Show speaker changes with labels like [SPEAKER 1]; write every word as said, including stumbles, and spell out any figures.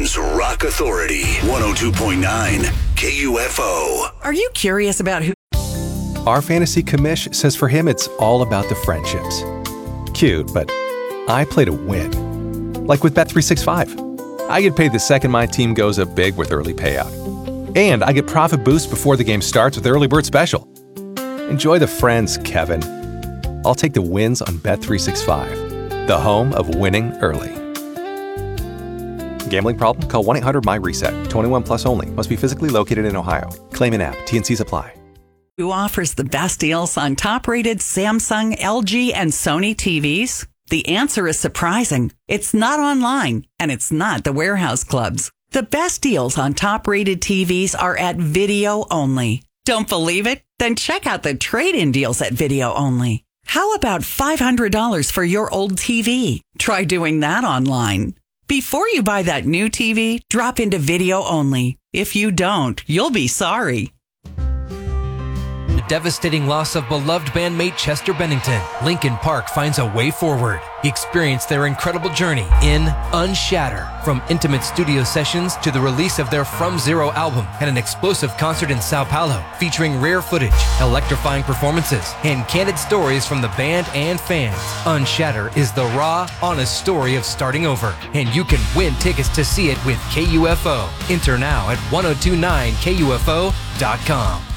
[SPEAKER 1] Edmonton's Rock Authority, one oh two point nine K U F O.
[SPEAKER 2] Are you curious about who?
[SPEAKER 3] Our fantasy commish says for him it's all about the friendships. Cute, but I play to win. Like with Bet three sixty-five. I get paid the second my team goes up big with early payout. And I get profit boost before the game starts with Early Bird Special. Enjoy the friends, Kevin. I'll take the wins on Bet three sixty-five, the home of winning early. Gambling problem? Call one eight hundred M Y reset. twenty-one plus only. Must be physically located in Ohio. Claim in app. T and Cs apply.
[SPEAKER 2] Who offers the best deals on top-rated Samsung, L G, and Sony T Vs? The answer is surprising. It's not online, and it's not the warehouse clubs. The best deals on top-rated T Vs are at Video Only. Don't believe it? Then check out the trade-in deals at Video Only. How about five hundred dollars for your old T V? Try doing that online. Before you buy that new T V, drop into Video Only. If you don't, you'll be sorry.
[SPEAKER 4] The devastating loss of beloved bandmate Chester Bennington, Linkin Park finds a way forward. Experience their incredible journey in Unshatter. From intimate studio sessions to the release of their From Zero album and an explosive concert in Sao Paulo featuring rare footage, electrifying performances, and candid stories from the band and fans. Unshatter is the raw, honest story of starting over, and you can win tickets to see it with K U F O. Enter now at ten twenty-nine K U F O dot com.